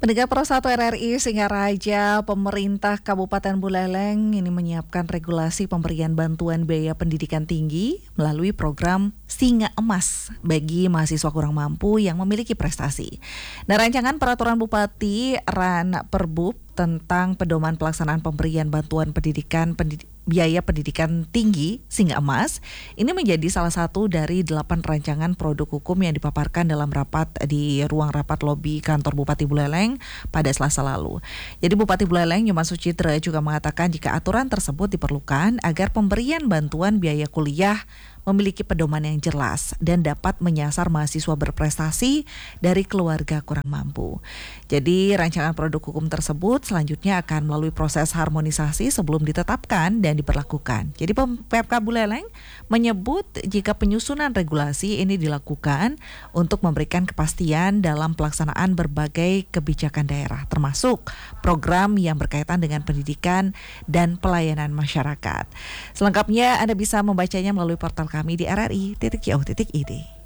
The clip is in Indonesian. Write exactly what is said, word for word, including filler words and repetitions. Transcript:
Pendengar Pro satu R R I Singaraja, pemerintah Kabupaten Buleleng ini menyiapkan regulasi pemberian bantuan biaya pendidikan tinggi melalui program Singa Emas bagi mahasiswa kurang mampu yang memiliki prestasi. Nah, rancangan peraturan Bupati Ran Perbub tentang pedoman pelaksanaan pemberian bantuan pendidikan pendid- biaya pendidikan tinggi Singa Emas ini menjadi salah satu dari delapan rancangan produk hukum yang dipaparkan dalam rapat di ruang rapat lobi kantor Bupati Buleleng pada Selasa lalu. Jadi Bupati Buleleng Nyoman Sucitra juga mengatakan jika aturan tersebut diperlukan agar pemberian bantuan biaya kuliah memiliki pedoman yang jelas dan dapat menyasar mahasiswa berprestasi dari keluarga kurang mampu. Jadi rancangan produk hukum tersebut selanjutnya akan melalui proses harmonisasi sebelum ditetapkan dan diberlakukan. Jadi P M K Buleleng menyebut jika penyusunan regulasi ini dilakukan untuk memberikan kepastian dalam pelaksanaan berbagai kebijakan daerah, termasuk program yang berkaitan dengan pendidikan dan pelayanan masyarakat. Selengkapnya Anda bisa membacanya melalui portal kami di r r i titik co titik i d.